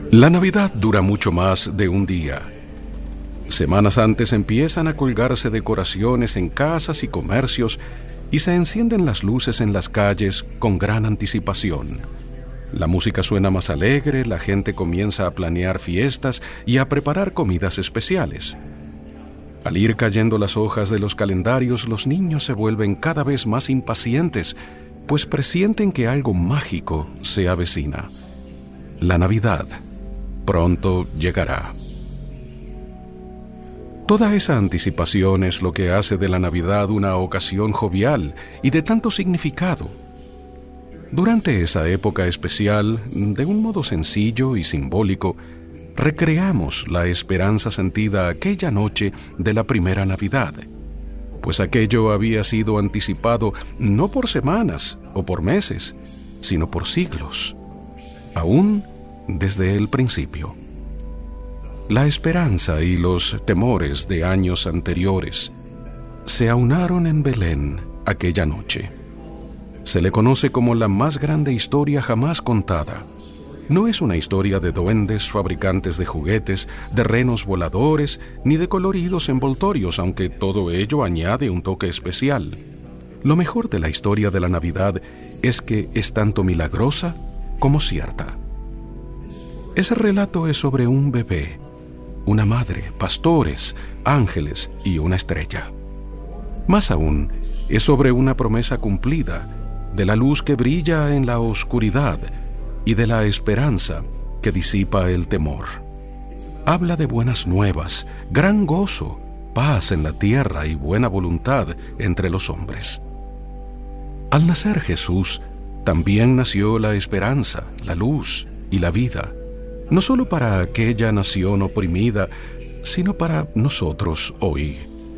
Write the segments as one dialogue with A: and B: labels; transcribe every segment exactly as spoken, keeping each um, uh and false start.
A: La Navidad dura mucho más de un día. Semanas antes empiezan a colgarse decoraciones en casas y comercios y se encienden las luces en las calles con gran anticipación. La música suena más alegre, la gente comienza a planear fiestas y a preparar comidas especiales. Al ir cayendo las hojas de los calendarios, los niños se vuelven cada vez más impacientes, pues presienten que algo mágico se avecina. La Navidad pronto llegará. Toda esa anticipación es lo que hace de la Navidad una ocasión jovial y de tanto significado. Durante esa época especial, de un modo sencillo y simbólico, recreamos la esperanza sentida aquella noche de la primera Navidad, pues aquello había sido anticipado no por semanas o por meses, sino por siglos, aún desde el principio. La esperanza y los temores de años anteriores se aunaron en Belén aquella noche. Se le conoce como la más grande historia jamás contada. No es una historia de duendes fabricantes de juguetes, de renos voladores, ni de coloridos envoltorios, aunque todo ello añade un toque especial. Lo mejor de la historia de la Navidad es que es tanto milagrosa como cierta. Ese relato es sobre un bebé, una madre, pastores, ángeles y una estrella. Más aún, es sobre una promesa cumplida, de la luz que brilla en la oscuridad y de la esperanza que disipa el temor. Habla de buenas nuevas, gran gozo, paz en la tierra y buena voluntad entre los hombres. Al nacer Jesús, también nació la esperanza, la luz y la vida, no solo para aquella nación oprimida, sino para nosotros hoy.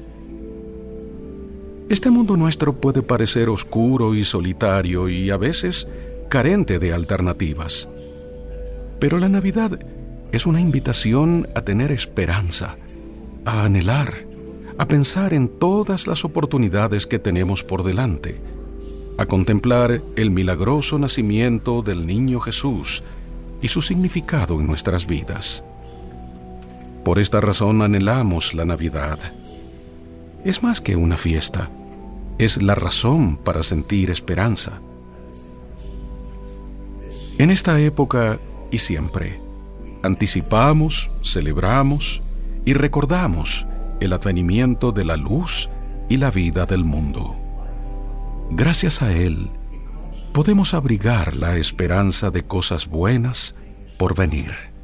A: Este mundo nuestro puede parecer oscuro y solitario y a veces carente de alternativas. Pero la Navidad es una invitación a tener esperanza, a anhelar, a pensar en todas las oportunidades que tenemos por delante, a contemplar el milagroso nacimiento del niño Jesús y su significado en nuestras vidas. Por esta razón anhelamos la Navidad. Es más que una fiesta, es la razón para sentir esperanza. En esta época y siempre, anticipamos, celebramos y recordamos el advenimiento de la luz y la vida del mundo. Gracias a él, podemos abrigar la esperanza de cosas buenas por venir.